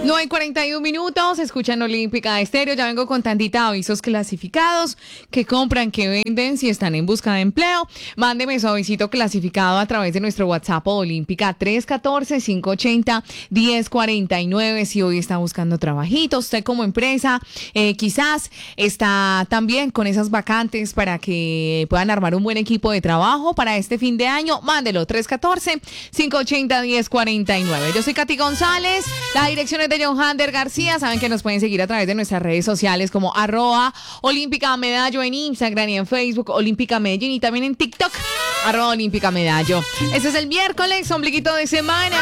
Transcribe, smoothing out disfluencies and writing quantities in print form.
9:41, escuchan Olímpica Estéreo. Ya vengo con tantita avisos clasificados, que compran, que venden, si están en busca de empleo. Mándeme su avisito clasificado a través de nuestro WhatsApp Olímpica 314-580-1049. Si hoy está buscando trabajito, usted como empresa, quizás está también con esas vacantes para que puedan armar un buen equipo de trabajo para este fin de año, mándelo 314-580-1049. Yo soy Katy González, la dirección es de Johander García. Saben que nos pueden seguir a través de nuestras redes sociales como @Olímpica Medallo en Instagram y en Facebook, Olímpica Medellín, y también en TikTok, @Olímpica Medallo. Este es el miércoles, ombliguito de semana.